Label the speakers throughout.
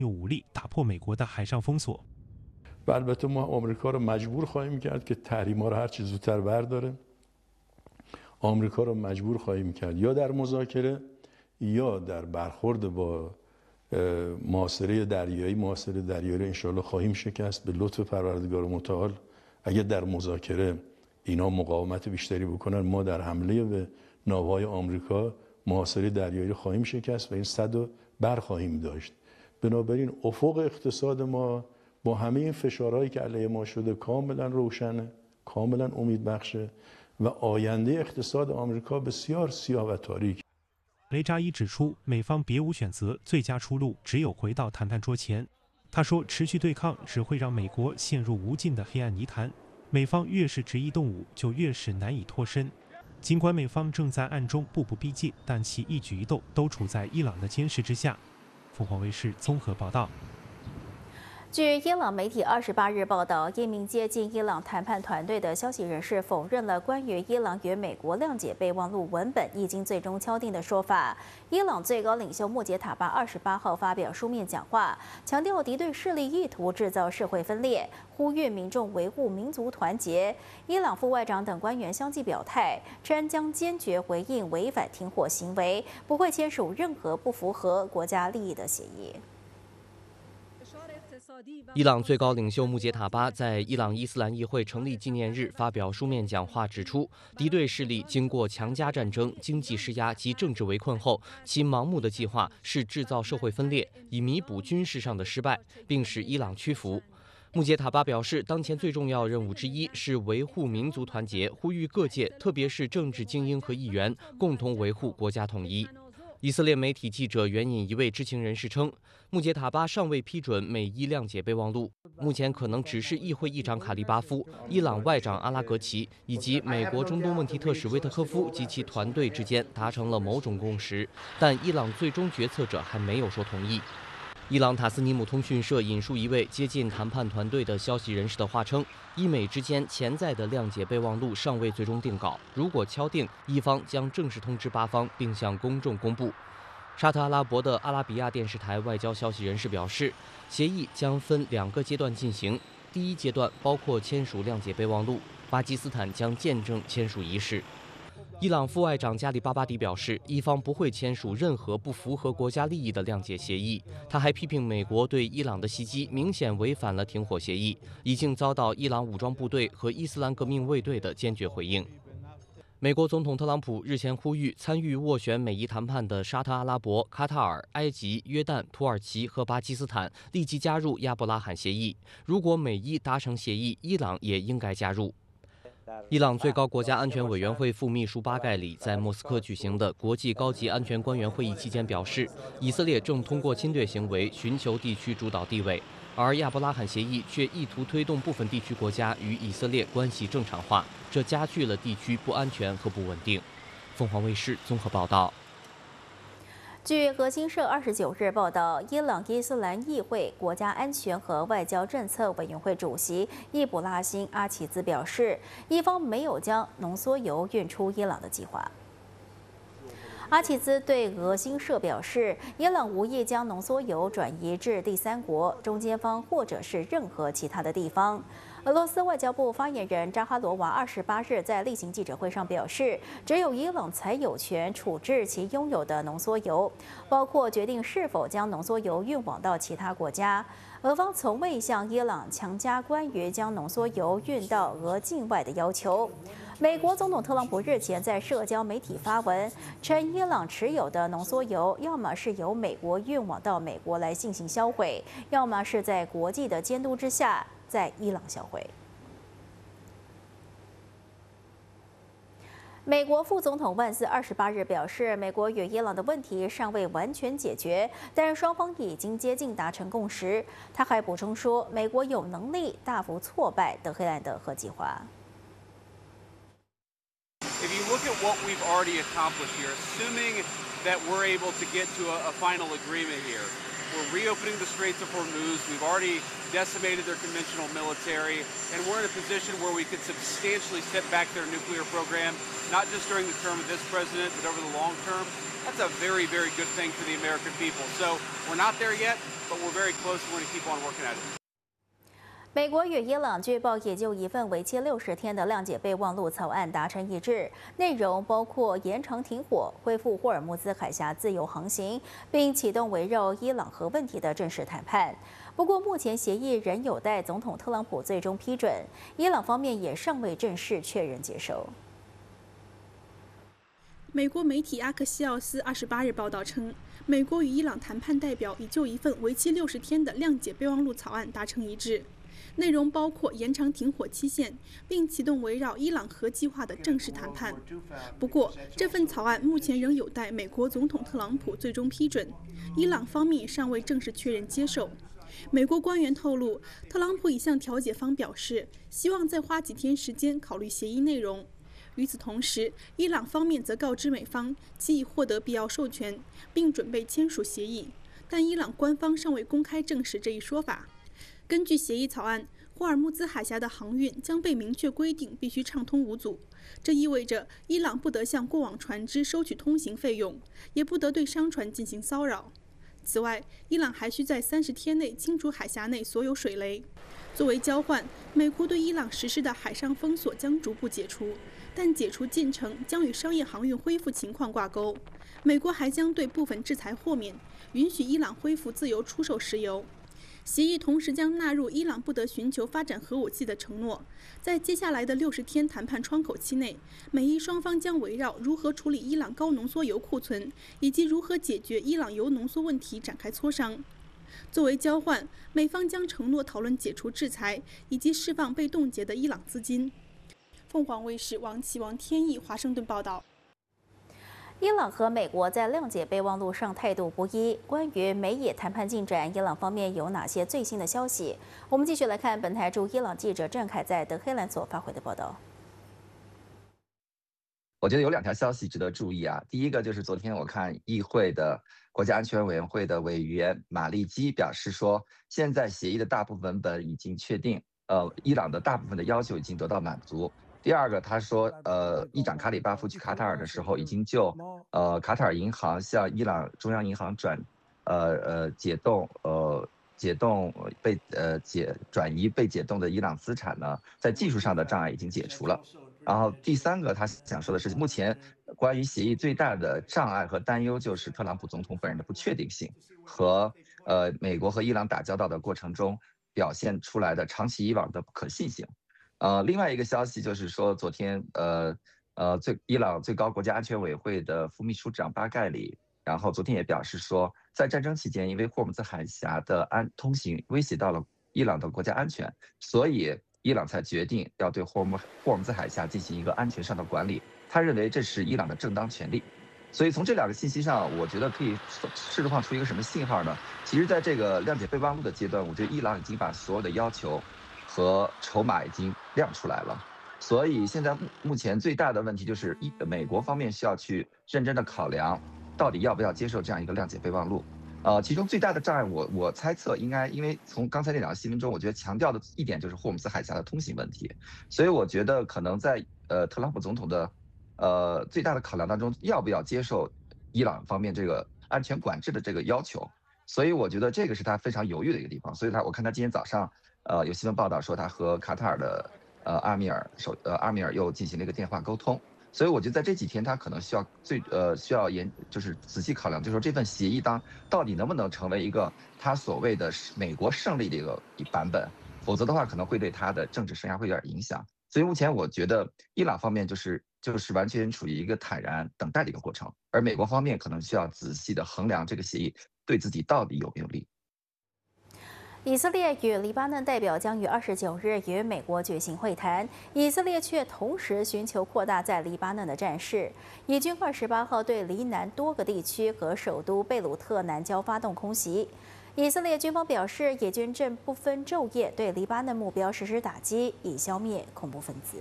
Speaker 1: 用武力打破美国的海上封锁。
Speaker 2: و البته ما آمریکا رو مجبور خواهیم کرد که تحریم‌ها رو هر چه زودتر برداره. آمریکا رو مجبور خواهیم کرد یا در مذاکره یا در برخورد با محاصره دریایی رو انشاءالله خواهیم شکست به لطف پروردگار متعال. اگر در مذاکره اینا مقاومت بیشتری بکنن ما در حمله به ناوهای آمریکا محاصره دریایی رو خواهیم شکست و این صد رو برخواهیم داشت. بنابراین افق اقتصاد ما با همه این فشارهایی که علیه ما شده کاملا روشنه، کاملا امیدبخشه و آینده اقتصاد آمریکا بسیار سیاه و تاریک。
Speaker 1: 雷扎伊指出，美方别无选择，最佳出路只有回到谈判桌前。他说，持续对抗只会让美国陷入无尽的黑暗泥潭，美方越是执意动武，就越是难以脱身。尽管美方正在暗中步步逼近，但其一举一动都处在伊朗的监视之下。凤凰卫视综合报道。
Speaker 3: 据伊朗媒体28日报道，一名接近伊朗谈判团队的消息人士否认了关于伊朗与美国谅解备忘录文本已经最终敲定的说法。伊朗最高领袖穆杰塔巴28号发表书面讲话，强调敌对势力意图制造社会分裂，呼吁民众维护民族团结。伊朗副外长等官员相继表态，称将坚决回应违反停火行为，不会签署任何不符合国家利益的协议。
Speaker 4: 伊朗最高领袖穆杰塔巴在伊朗伊斯兰议会成立纪念日发表书面讲话，指出，敌对势力经过强加战争、经济施压及政治围困后，其盲目的计划是制造社会分裂，以弥补军事上的失败，并使伊朗屈服。穆杰塔巴表示，当前最重要任务之一是维护民族团结，呼吁各界，特别是政治精英和议员，共同维护国家统一。以色列媒体记者援引一位知情人士称，穆杰塔巴尚未批准美伊谅解备忘录，目前可能只是议会议长卡利巴夫、伊朗外长阿拉格齐以及美国中东问题特使威特科夫及其团队之间达成了某种共识，但伊朗最终决策者还没有说同意。伊朗塔斯尼姆通讯社引述一位接近谈判团队的消息人士的话称，伊美之间潜在的谅解备忘录尚未最终定稿，如果敲定，伊方将正式通知巴方并向公众公布。沙特阿拉伯的阿拉比亚电视台外交消息人士表示，协议将分2个阶段进行，第一阶段包括签署谅解备忘录，巴基斯坦将见证签署仪式。伊朗副外长加里巴巴迪表示，伊方不会签署任何不符合国家利益的谅解协议。他还批评美国对伊朗的袭击明显违反了停火协议，已经遭到伊朗武装部队和伊斯兰革命卫队的坚决回应。美国总统特朗普日前呼吁参与斡旋美伊谈判的沙特阿拉伯、卡塔尔、埃及、约旦、土耳其和巴基斯坦立即加入亚伯拉罕协议。如果美伊达成协议，伊朗也应该加入。伊朗最高国家安全委员会副秘书巴盖里在莫斯科举行的国际高级安全官员会议期间表示，以色列正通过侵略行为寻求地区主导地位，而亚伯拉罕协议却意图推动部分地区国家与以色列关系正常化，这加剧了地区不安全和不稳定。凤凰卫视综合报道。
Speaker 3: 据俄新社29日报道，伊朗伊斯兰议会国家安全和外交政策委员会主席易卜拉欣·阿齐兹表示，伊方没有将浓缩铀运出伊朗的计划。阿齐兹对俄新社表示，伊朗无意将浓缩铀转移至第三国、中间方或者是任何其他的地方。俄罗斯外交部发言人扎哈罗娃28日在例行记者会上表示，只有伊朗才有权处置其拥有的浓缩铀，包括决定是否将浓缩铀运往到其他国家。俄方从未向伊朗强加关于将浓缩铀运到俄境外的要求。美国总统特朗普日前在社交媒体发文称，伊朗持有的浓缩铀要么是由美国运往到美国来进行销毁，要么是在国际的监督之下在伊朗销毁。美国副总统万斯28日表示，美国与伊朗的问题尚未完全解决，但双方已经接近达成共识。他还补充说，美国有能力大幅挫败德黑兰的核计划。
Speaker 5: If you look at what we've already accomplished here, assuming that we're able to get to a final agreement here, we're reopening the Straits of Hormuz. We've already decimated their conventional military, and we're in a position where we could substantially set back their nuclear program, not just during the term of this president, but over the long term. that's a very, very good thing for the American people. So we're not there yet, but we're very close. We're going to keep on working at it.
Speaker 3: 美国与伊朗据报也就一份为期60天的谅解备忘录草案达成一致，内容包括延长停火、恢复霍尔木兹海峡自由航行，并启动围绕伊朗核问题的正式谈判。不过，目前协议仍有待总统特朗普最终批准，伊朗方面也尚未正式确认接受。
Speaker 6: 美国媒体阿克西奥斯28日报道称，美国与伊朗谈判代表已就一份为期60天的谅解备忘录草案达成一致，内容包括延长停火期限，并启动围绕伊朗核计划的正式谈判。不过，这份草案目前仍有待美国总统特朗普最终批准，伊朗方面尚未正式确认接受。美国官员透露，特朗普已向调解方表示，希望再花几天时间考虑协议内容。 与此同时，伊朗方面则告知美方，其已获得必要授权，并准备签署协议，但伊朗官方尚未公开证实这一说法。根据协议草案，霍尔木兹海峡的航运将被明确规定必须畅通无阻，这意味着伊朗不得向过往船只收取通行费用，也不得对商船进行骚扰。此外，伊朗还需在30天内清除海峡内所有水雷。作为交换，美国对伊朗实施的海上封锁将逐步解除。 但解除进程将与商业航运恢复情况挂钩。美国还将对部分制裁豁免，允许伊朗恢复自由出售石油。协议同时将纳入伊朗不得寻求发展核武器的承诺。在接下来的60天谈判窗口期内，美伊双方将围绕如何处理伊朗高浓缩铀库存以及如何解决伊朗铀浓缩问题展开磋商。作为交换，美方将承诺讨论解除制裁以及释放被冻结的伊朗资金。 凤凰卫视王琦、王天意华盛顿报道。
Speaker 3: 伊朗和美国在谅解备忘录上态度不一。关于美伊谈判进展，伊朗方面有哪些最新的消息？我们继续来看本台驻伊朗记者郑凯在德黑兰所发回的报道。
Speaker 7: 我觉得有2条消息值得注意啊。第一个就是昨天我看议会的国家安全委员会的委员马利基表示说，现在协议的大部分文本已经确定，伊朗的大部分的要求已经得到满足。 第二个，他说，议长卡里巴夫去卡塔尔的时候，已经就卡塔尔银行向伊朗中央银行转移被解冻的伊朗资产呢，在技术上的障碍已经解除了。然后第3个，他想说的是，目前关于协议最大的障碍和担忧就是特朗普总统本人的不确定性和美国和伊朗打交道的过程中表现出来的长期以往的不可信性。 另外一个消息就是说，昨天伊朗最高国家安全委员会的副秘书长巴盖里，然后昨天也表示说，在战争期间，因为霍尔木兹海峡的通行威胁到了伊朗的国家安全，所以伊朗才决定要对霍尔木兹海峡进行一个安全上的管理。他认为这是伊朗的正当权利。所以从这2个信息上，我觉得可以释放出一个什么信号呢？其实，在这个谅解备忘录的阶段，我觉得伊朗已经把所有的要求 和筹码已经亮出来了，所以现在目前最大的问题就是美国方面需要去认真的考量，到底要不要接受这样一个谅解备忘录。其中最大的障碍我猜测应该，因为从刚才那2个新闻中，我觉得强调的一点就是霍尔木兹海峡的通行问题，所以我觉得可能在特朗普总统的最大的考量当中，要不要接受伊朗方面这个安全管制的这个要求，所以我觉得这个是他非常犹豫的一个地方。所以我看他今天早上。 有新闻报道说，他和卡塔尔的阿米尔又进行了一个电话沟通，所以我觉得在这几天他可能需要就是仔细考量，就是说这份协议到底能不能成为一个他所谓的美国胜利的一个版本，否则的话可能会对他的政治生涯会有点影响。所以目前我觉得伊朗方面就是完全处于一个坦然等待的一个过程，而美国方面可能需要仔细的衡量这个协议对自己到底有没有利。
Speaker 3: 以色列与黎巴嫩代表将于29日与美国举行会谈，以色列却同时寻求扩大在黎巴嫩的战事。以军28号对黎南多个地区和首都贝鲁特南郊发动空袭。以色列军方表示，以军正不分昼夜对黎巴嫩目标实施打击，以消灭恐怖分子。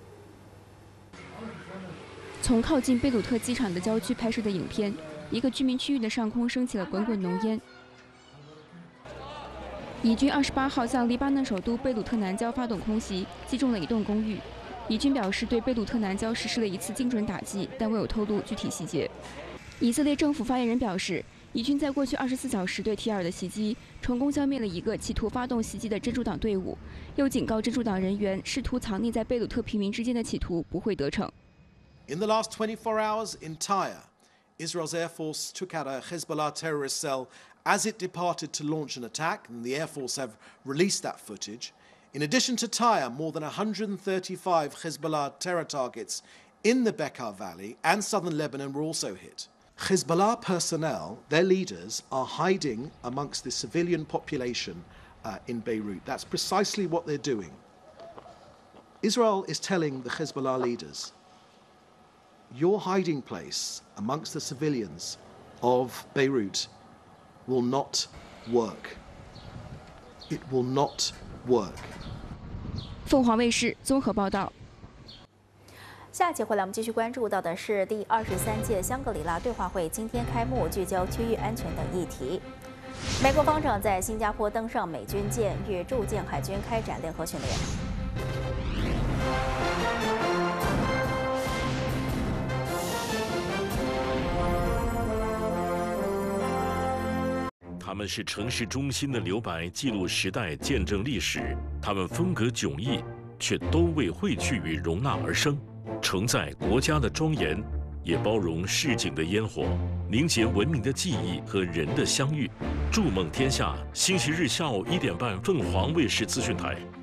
Speaker 8: 从靠近贝鲁特机场的郊区拍摄的影片，一个居民区域的上空升起了滚滚浓烟。 以军28号向黎巴嫩首都贝鲁特南郊发动空袭，击中了一栋公寓。以军表示对贝鲁特南郊实施了一次精准打击，但未有透露具体细节。 以色列政府发言人表示，以军在过去24小时对提尔的袭击，成功消灭了一个企图发动袭击的真主党队伍，又警告真主党人员试图藏匿在贝鲁特平民之间的企图不会得逞。
Speaker 9: In the last 24 hours in Tyre, Israel's Air Force took out a Hezbollah terrorist cell as it departed to launch an attack, and the Air Force have released that footage. In addition to Tyre, more than 135 Hezbollah terror targets in the Bekaa Valley and southern Lebanon were also hit. Hezbollah personnel, their leaders, are hiding amongst the civilian population in Beirut. That's precisely what they're doing. Israel is telling the Hezbollah leaders, your hiding place amongst the civilians of Beirut will not work. It will not work.
Speaker 8: 凤凰卫视综合报道。
Speaker 3: 下期回来，我们继续关注到的是第23届香格里拉对话会今天开幕，聚焦区域安全等议题。美国方长在新加坡登上美军舰，与驻舰海军开展联合训练。
Speaker 10: 他们是城市中心的留白，记录时代，见证历史。他们风格迥异，却都为汇聚与容纳而生。承载国家的庄严，也包容市井的烟火，凝结文明的记忆和人的相遇。筑梦天下，星期日下午1点半，凤凰卫视资讯台。